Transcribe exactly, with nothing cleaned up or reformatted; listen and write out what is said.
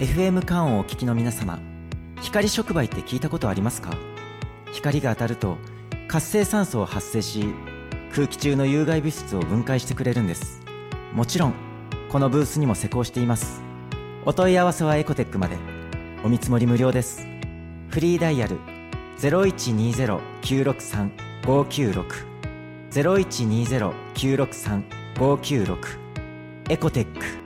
エフエム カンをお聞きの皆様、光触媒って聞いたことありますか？光が当たると活性酸素を発生し、空気中の有害物質を分解してくれるんです。もちろんこのブースにも施工しています。お問い合わせはエコテックまで。お見積もり無料です。フリーダイヤル ゼロいちにゼロ きゅうろくさん ごきゅうろく ゼロいちにゼロ きゅうろくさん ごきゅうろく エコテック。